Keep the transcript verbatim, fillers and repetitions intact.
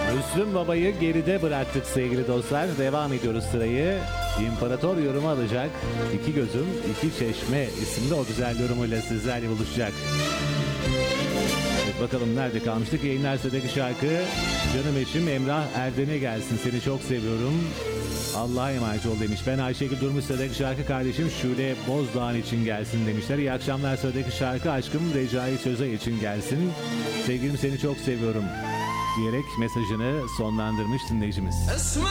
Müslüm Baba'yı geride bıraktık sevgili dostlar. Devam ediyoruz sırayı. İmparator yorumu alacak. İki Gözüm, İki Çeşme isimli o güzel yorumuyla sizlerle buluşacak. Evet, bakalım nerede kalmıştık? Yayınlar sıradaki şarkı canım eşim Emrah Erden'e gelsin. Seni çok seviyorum. Allah'a emanet ol demiş. Ben Ayşegül Durmuş sıradaki şarkı kardeşim Şule Bozdağ'ın için gelsin demişler. İyi akşamlar sıradaki şarkı aşkım Recai Sözay için gelsin. Sevgilim seni çok seviyorum diyerek mesajını sonlandırmış dinleyicimiz.